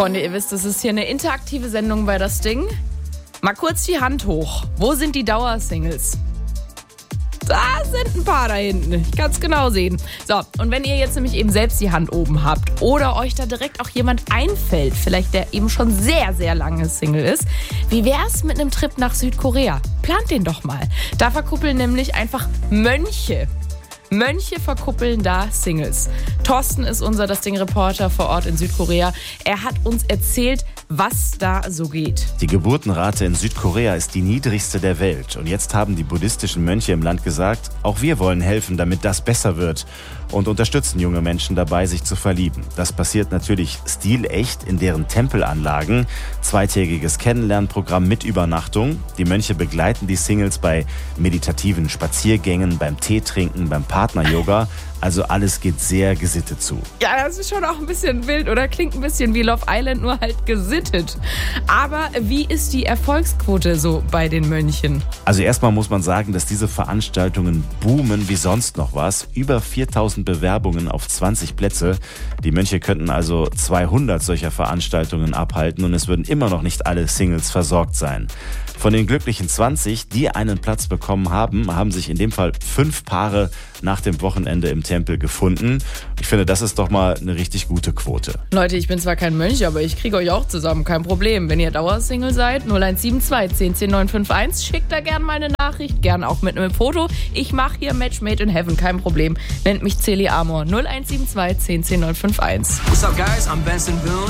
Freunde, ihr wisst, es ist hier eine interaktive Sendung bei das Ding. Mal kurz die Hand hoch. Wo sind die Dauersingles? Da sind ein paar da hinten. Ich kann es genau sehen. So, und wenn ihr jetzt nämlich eben selbst die Hand oben habt oder euch da direkt auch jemand einfällt, vielleicht der eben schon sehr, sehr lange Single ist, wie wär's mit einem Trip nach Südkorea? Plant den doch mal. Da verkuppeln nämlich einfach Mönche. Mönche verkuppeln da Singles. Thorsten ist unser Das Ding-Reporter vor Ort in Südkorea. Er hat uns erzählt, was da so geht. Die Geburtenrate in Südkorea ist die niedrigste der Welt. Und jetzt haben die buddhistischen Mönche im Land gesagt, auch wir wollen helfen, damit das besser wird. Und unterstützen junge Menschen dabei, sich zu verlieben. Das passiert natürlich stilecht in deren Tempelanlagen. 2-tägiges Kennenlernprogramm mit Übernachtung. Die Mönche begleiten die Singles bei meditativen Spaziergängen, beim Teetrinken, beim Partner-Yoga. Also alles geht sehr gesittet zu. Ja, das ist schon auch ein bisschen wild oder klingt ein bisschen wie Love Island, nur halt gesittet. Aber wie ist die Erfolgsquote so bei den Mönchen? Also erstmal muss man sagen, dass diese Veranstaltungen boomen wie sonst noch was. Über 4000 Bewerbungen auf 20 Plätze. Die Mönche könnten also 200 solcher Veranstaltungen abhalten und es würden immer noch nicht alle Singles versorgt sein. Von den glücklichen 20, die einen Platz bekommen haben, haben sich in dem Fall 5 Paare nach dem Wochenende im Tempel gefunden. Ich finde, das ist doch mal eine richtig gute Quote. Leute, ich bin zwar kein Mönch, aber ich kriege euch auch zusammen, kein Problem. Wenn ihr Dauersingle seid, 0172 10 10 951, schickt da gerne mal eine Nachricht, gerne auch mit einem Foto. Ich mache hier Match Made in Heaven, kein Problem. Nennt mich Celi Amor, 0172 10 10 951. What's up, guys? I'm Benson Boone.